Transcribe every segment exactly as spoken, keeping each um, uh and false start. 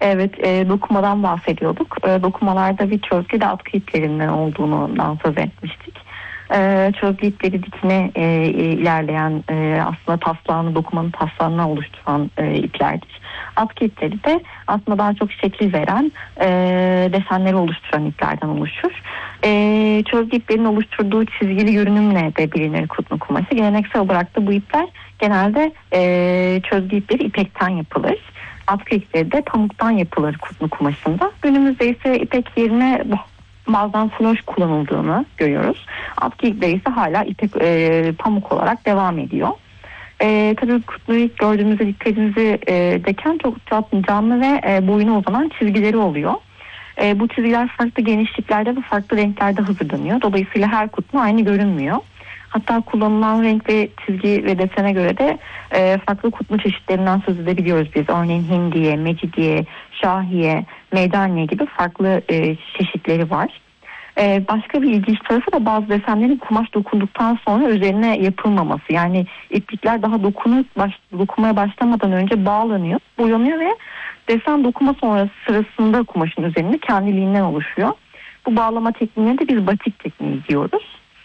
Evet, e, dokumadan bahsediyorduk. E, dokumalarda bir çözgü de atkı iplerinden olduğundan söz etmiştik. E, çözgü ipleri dikine e, ilerleyen e, aslında taslağını, dokumanın taslağını oluşturan e, iplerdir. Atkı ipleri de aslında daha çok şekil veren, e, desenleri oluşturan iplerden oluşur. E, çözgü iplerin oluşturduğu çizgili görünümle de bilinir kutlu kumaşı. Geleneksel olarak da bu ipler genelde e, çözgü ipleri ipekten yapılır. Atkı ipleri de pamuktan yapılır kutlu kumaşında. Günümüzde ise ipek yerine bazen floş kullanıldığını görüyoruz. Atkı ipleri ise hala ipek e, pamuk olarak devam ediyor. E, tabii kutluyu ilk gördüğümüzde dikkatimizi e, deken çok canlı ve e, boyuna uzanan çizgileri oluyor. E, bu çizgiler farklı genişliklerde ve farklı renklerde hazırlanıyor. Dolayısıyla her kutlu aynı görünmüyor. Hatta kullanılan renk ve çizgi ve desene göre de e, farklı kutlu çeşitlerinden söz edebiliyoruz biz. Örneğin hindiye, mecidiye, şahiye, meydaniye gibi farklı e, çeşitleri var. E, başka bir ilginç tarafı da bazı desenlerin kumaş dokunduktan sonra üzerine yapılmaması. Yani iplikler daha dokunu, baş, dokunmaya başlamadan önce bağlanıyor, boyanıyor ve desen dokuma sonrası sırasında kumaşın üzerinde kendiliğinden oluşuyor. Bu bağlama tekniğine de biz batik tekniği diyoruz.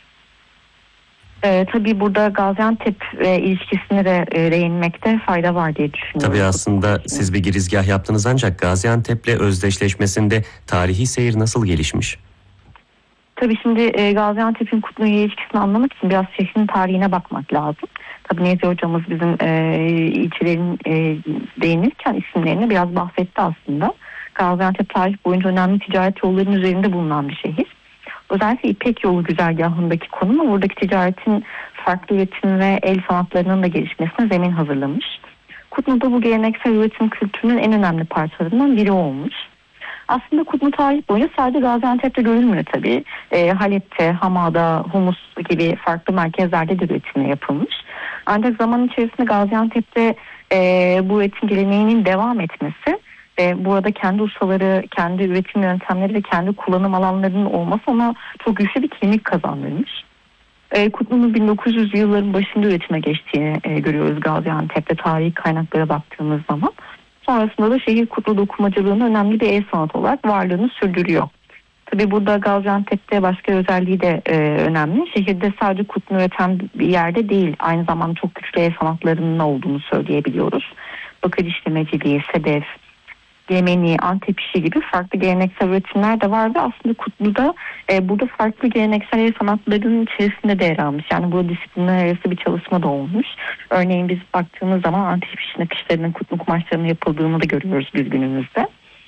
Ee, tabii burada Gaziantep e, ilişkisine de e, değinmekte fayda var diye düşünüyorum. Tabii aslında siz bir girizgah yaptınız ancak Gaziantep'le özdeşleşmesinde tarihi seyir nasıl gelişmiş? Tabii şimdi e, Gaziantep'in Kutlu'ya ilişkisini anlamak için biraz şehrin tarihine bakmak lazım. Tabii Nezi hocamız bizim e, ilçelerin e, değinirken isimlerini biraz bahsetti aslında. Gaziantep tarih boyunca önemli ticaret yollarının üzerinde bulunan bir şehir. Özellikle İpek Yolu güzergahındaki konumu buradaki ticaretin farklı üretim ve el sanatlarının da gelişmesine zemin hazırlamış. Kutlu'da bu geleneksel üretim kültürünün en önemli parçalarından biri olmuş. Aslında Kutlu tarih boyunca sadece Gaziantep'te görülmüyor tabii. E, Halep'te, Hama'da, Humus gibi farklı merkezlerde de üretimle yapılmış. Ancak zaman içerisinde Gaziantep'te e, bu üretim geleneğinin devam etmesi ve burada kendi ustaları, kendi üretim yöntemleri ve kendi kullanım alanlarının olması ona çok güçlü bir kimlik kazandırmış. E, Kutlu'nun bin dokuz yüzlü yılların başında üretime geçtiğini e, görüyoruz Gaziantep'te tarihi kaynaklara baktığımız zaman. Sonrasında da şehir kutlu dokumacılığının önemli bir el sanatı olarak varlığını sürdürüyor. Tabii burada Gaziantep'te başka özelliği de e, önemli. Şehirde sadece kutlu üreten bir yerde değil, aynı zamanda çok güçlü el sanatlarının olduğunu söyleyebiliyoruz. Bakır işlemeciliği, sedef, Yemeni, Antep işi gibi farklı geleneksel üretimler de var ve aslında Kutlu'da e, burada farklı geleneksel el sanatlarının içerisinde de yer almış. Yani bu disiplinler arası bir çalışma da olmuş. Örneğin biz baktığımız zaman Antep işi nakışlarının, Kutlu kumaşlarının yapıldığını da görüyoruz biz günümüzde.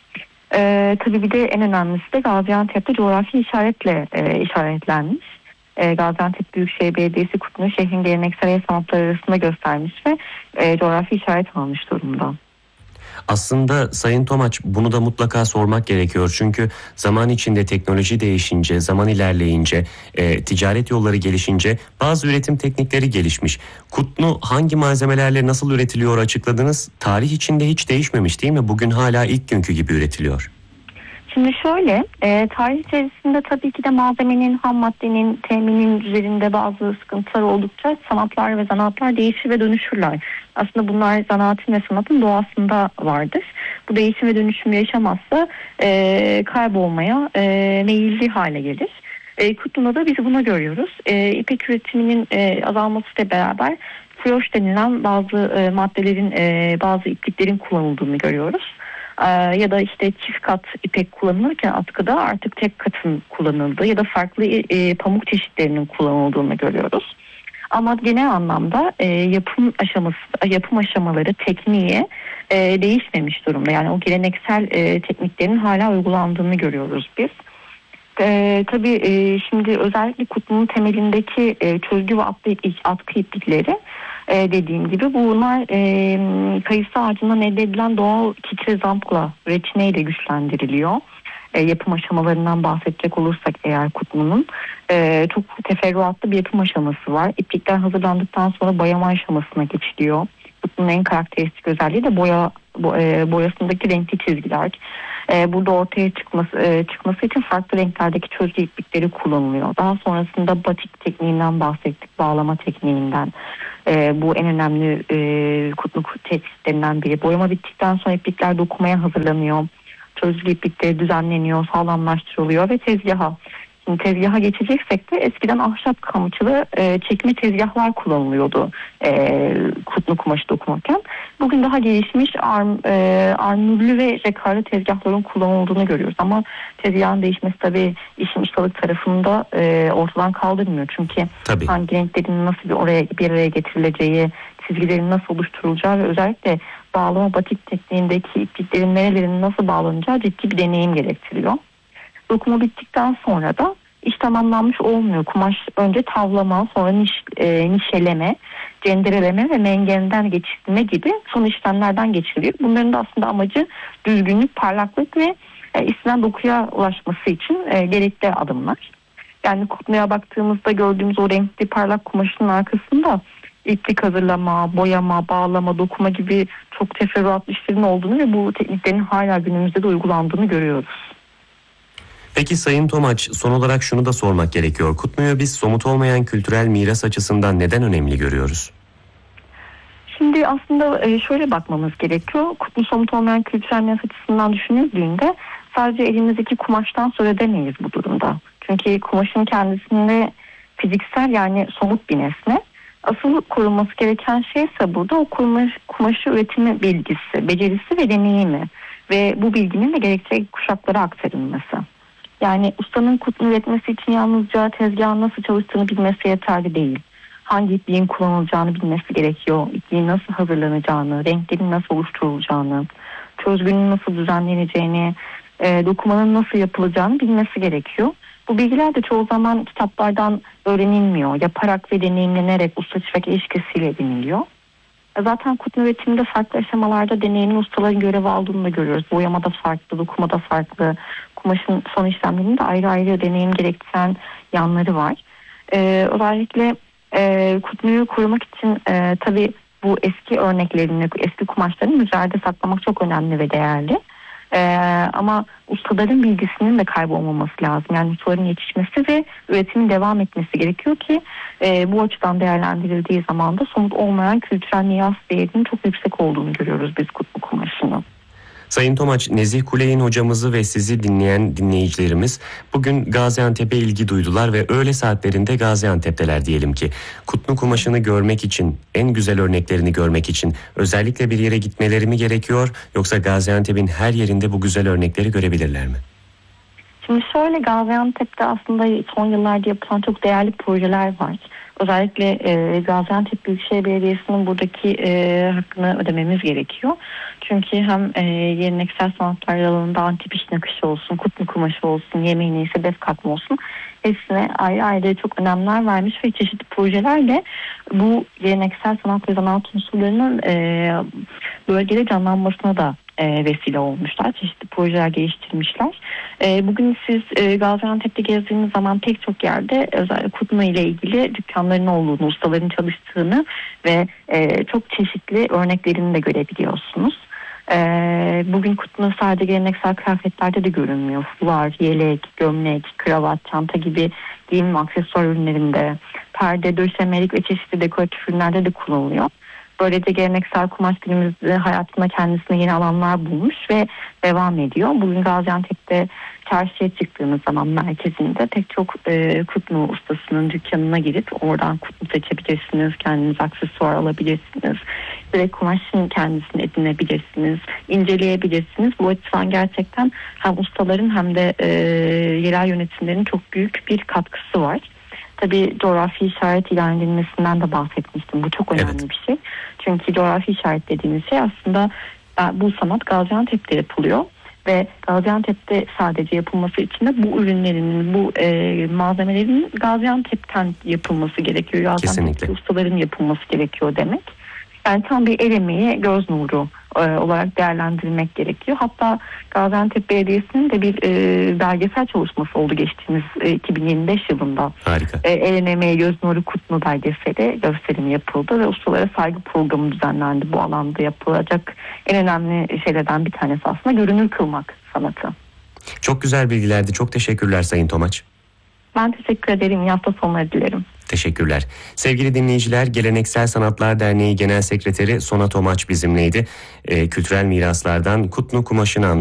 E, tabii bir de en önemlisi de Gaziantep'te coğrafi işaretle e, işaretlenmiş. E, Gaziantep Büyükşehir Belediyesi Kutlu'nu şehrin geleneksel el sanatları arasında göstermiş ve e, coğrafi işaret almış durumda. Aslında Sayın Tomaç bunu da mutlaka sormak gerekiyor. Çünkü zaman içinde teknoloji değişince, zaman ilerleyince, e, ticaret yolları gelişince bazı üretim teknikleri gelişmiş. Kutlu hangi malzemelerle nasıl üretiliyor açıkladınız. Tarih içinde hiç değişmemiş değil mi? Bugün hala ilk günkü gibi üretiliyor. Şimdi şöyle, e, tarih içerisinde tabii ki de malzemenin, ham maddenin, teminin üzerinde bazı sıkıntılar oldukça sanatlar ve zanaatlar değişir ve dönüşürler. Aslında bunlar zanaatin ve sanatın doğasında vardır. Bu değişim ve dönüşüm yaşamazsa e, kaybolmaya e, meyilli hale gelir. E, Kutlu'da da biz bunu görüyoruz. E, İpek üretiminin e, azalmasıyla beraber floş denilen bazı e, maddelerin, e, bazı ipliklerin kullanıldığını görüyoruz. Ya da işte çift kat ipek kullanılırken atkıda artık tek katın kullanıldığı ya da farklı e, pamuk çeşitlerinin kullanıldığını görüyoruz. Ama genel anlamda e, yapım aşaması, yapım aşamaları, tekniği e, değişmemiş durumda. Yani o geleneksel e, tekniklerin hala uygulandığını görüyoruz biz. E, tabii e, şimdi özellikle Kutlu'nun temelindeki e, çözgü ve atkı, atkı iplikleri e, dediğim gibi bunlar e, kayısı ağacından elde edilen doğal kitre zampla, reçineyle güçlendiriliyor. E, yapım aşamalarından bahsedecek olursak eğer Kutlu'nun e, çok teferruatlı bir yapım aşaması var. İplikler hazırlandıktan sonra boyama aşamasına geçiliyor. Kutlu'nun en karakteristik özelliği de boya bo, e, boyasındaki renkli çizgiler. E, burada ortaya çıkması, e, çıkması için farklı renklerdeki çözgü iplikleri kullanılıyor. Daha sonrasında batik tekniğinden bahsettik, bağlama tekniğinden. E, bu en önemli e, kutluluk tekniklerinden biri. Boyama bittikten sonra iplikler dokumaya hazırlanıyor. Çözgü iplikleri düzenleniyor, sağlamlaştırılıyor ve tezgaha. Şimdi tezgaha geçeceksek de eskiden ahşap kamçılı e, çekme tezgahlar kullanılıyordu e, kutlu kumaşı dokunurken. Bugün daha gelişmiş arm, e, armürlü ve jekarlı tezgahların kullanıldığını görüyoruz. Ama tezgahın değişmesi tabii işin ustalık tarafında e, ortadan kaldırmıyor. Çünkü tabii hangi renklerin nasıl bir oraya bir araya getirileceği, çizgilerin nasıl oluşturulacağı ve özellikle bağlama batik tekniğindeki ipliklerin nerelerinin nasıl bağlanacağı ciddi bir deneyim gerektiriyor. Dokuma bittikten sonra da iş tamamlanmış olmuyor. Kumaş önce tavlama, sonra niş, e, nişeleme, cendereleme ve mengenden geçirme gibi son işlemlerden geçiriliyor. Bunların da aslında amacı düzgünlük, parlaklık ve e, istenen dokuya ulaşması için e, gerekli adımlar. Yani kutluya baktığımızda gördüğümüz o renkli parlak kumaşın arkasında iplik hazırlama, boyama, bağlama, dokuma gibi çok teferruatlı işlerin olduğunu ve bu tekniklerin hala günümüzde de uygulandığını görüyoruz. Peki Sayın Tomaç, son olarak şunu da sormak gerekiyor. Kutlu'yu biz somut olmayan kültürel miras açısından neden önemli görüyoruz? Şimdi aslında şöyle bakmamız gerekiyor. Kutlu somut olmayan kültürel miras açısından düşünüldüğünde sadece elimizdeki kumaştan söz edemeyiz bu durumda. Çünkü kumaşın kendisinde fiziksel, yani somut bir nesne. Asıl korunması gereken şey ise burada o kumaş, kumaşı üretimi bilgisi, becerisi ve deneyimi ve bu bilginin de gerekecek kuşaklara aktarılması. Yani ustanın kutlu üretmesi için yalnızca tezgahın nasıl çalıştığını bilmesi yeterli değil. Hangi ipliğin kullanılacağını bilmesi gerekiyor. İpliğin nasıl hazırlanacağını, renklerin nasıl oluşturulacağını, çözgünün nasıl düzenleneceğini, e, dokumanın nasıl yapılacağını bilmesi gerekiyor. Bu bilgiler de çoğu zaman kitaplardan öğrenilmiyor. Yaparak ve deneyimlenerek usta çırak ilişkisiyle ediniliyor. Zaten kutlu üretiminde farklı aşamalarda deneyimin ustaların görevi aldığını da görüyoruz. Boyamada farklı, dokumada farklı. Kumaşın son işlemlerinde ayrı ayrı deneyim gerektiren yanları var. Ee, özellikle e, kutluyu korumak için e, tabii bu eski örneklerini, eski kumaşlarını müzede saklamak çok önemli ve değerli. Ee, ama ustaların bilgisinin de kaybolmaması lazım. Yani ustaların yetişmesi ve üretimin devam etmesi gerekiyor ki e, bu açıdan değerlendirildiği zaman da somut olmayan kültürel miras değerinin çok yüksek olduğunu görüyoruz biz kutlu kumaşını. Sayın Tomaç, Nezih Kuley'in hocamızı ve sizi dinleyen dinleyicilerimiz bugün Gaziantep'e ilgi duydular ve öğle saatlerinde Gaziantep'teler diyelim ki. Kutlu kumaşını görmek için, en güzel örneklerini görmek için özellikle bir yere gitmeleri mi gerekiyor, yoksa Gaziantep'in her yerinde bu güzel örnekleri görebilirler mi? Şimdi şöyle, Gaziantep'te aslında son yıllarda yapılan çok değerli projeler var. Özellikle e, Gaziantep Büyükşehir Belediyesi'nin buradaki e, hakkını ödememiz gerekiyor. Çünkü hem e, geleneksel sanatlar alanında antip iş nakışı olsun, kutlu kumaşı olsun, yemeğini ise def katma olsun, hepsine ayrı ayrı çok önemler vermiş ve çeşitli projelerle bu geleneksel sanat ve zanaat unsurlarının e, bölgede canlanmasına da E, vesile olmuşlar. Çeşitli projeler geliştirmişler. E, bugün siz e, Gaziantep'te gezdiğiniz zaman pek çok yerde özellikle kutlu ile ilgili dükkanların olduğunu, ustaların çalıştığını ve e, çok çeşitli örneklerini de görebiliyorsunuz. E, bugün kutlu sadece geleneksel kıyafetlerde de görünmüyor. Fular, yelek, gömlek, kravat, çanta gibi giyim aksesuar ürünlerinde, perde, döşemelik ve çeşitli dekoratif ürünlerde de kullanılıyor. Böylece geleneksel kumaş günümüzde hayatında kendisine yeni alanlar bulmuş ve devam ediyor. Bugün Gaziantep'te çarşıya çıktığınız zaman merkezinde pek çok e, kutlu ustasının dükkanına girip oradan kutlu seçebilirsiniz. Kendiniz aksesuar alabilirsiniz. Direkt kumaşın kendisini edinebilirsiniz. İnceleyebilirsiniz. Bu açıdan gerçekten hem ustaların hem de e, yerel yönetimlerin çok büyük bir katkısı var. Tabii coğrafi işaret ilan edilmesinden de bahsetmiştim. Bu çok önemli evet. bir şey. Çünkü coğrafi işaret dediğimiz şey aslında bu sanat Gaziantep'te yapılıyor. Ve Gaziantep'te sadece yapılması için de bu ürünlerin, bu e, malzemelerin Gaziantep'ten yapılması gerekiyor. Gaziantep'te ustaların yapılması gerekiyor demek. Yani tam bir el emeği, göz nuru e, olarak değerlendirilmek gerekiyor. Hatta Gaziantep Belediyesi'nin de bir e, belgesel çalışması oldu geçtiğimiz e, iki bin yirmi beş yılında. Harika. E, El Emeği Göz Nuru Kutlu belgeseli gösterimi yapıldı ve ustalara saygı programı düzenlendi. Bu alanda yapılacak en önemli şeylerden bir tanesi aslında görünür kılmak sanatı. Çok güzel bilgilerdi. Çok teşekkürler Sayın Tomaç. Ben teşekkür ederim. İyi hafta sonları dilerim. Teşekkürler. Sevgili dinleyiciler, Geleneksel Sanatlar Derneği Genel Sekreteri Sona Tomaç bizimleydi. Ee, kültürel miraslardan Kutlu Kumaşı'nı anlattı.